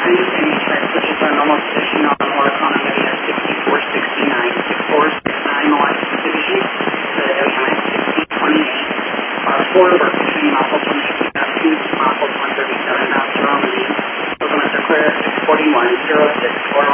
which is our normal position on the horizontal media, 6469, 6469 North Division, WMX 1628. Our forward work between Muffles 167 to Muffles 137 out Germany. Locomotive clear 641, 06,